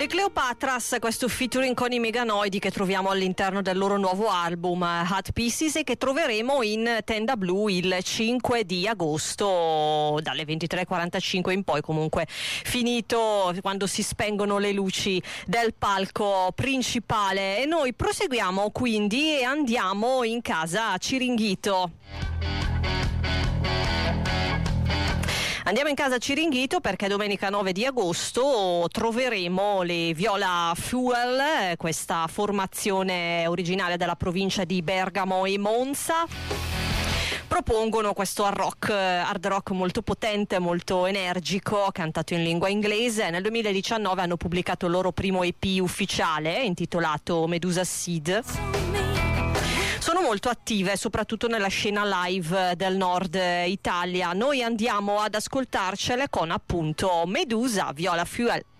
Cleopatras, questo featuring con i Meganoidi che troviamo all'interno del loro nuovo album Hot Pieces e che troveremo in Tenda Blu il 5 di agosto dalle 23:45 in poi, comunque finito quando si spengono le luci del palco principale. E noi proseguiamo quindi e andiamo in casa Ciringhito. Andiamo in casa Ciringhito perché domenica 9 di agosto troveremo le Viola Fuel, questa formazione originale della provincia di Bergamo e Monza. Propongono questo hard rock molto potente, molto energico, cantato in lingua inglese. Nel 2019 hanno pubblicato il loro primo EP ufficiale intitolato Medusa Seed. Sono molto attive soprattutto nella scena live del nord Italia. Noi andiamo ad ascoltarcele con appunto Medusa, Viola Fuel.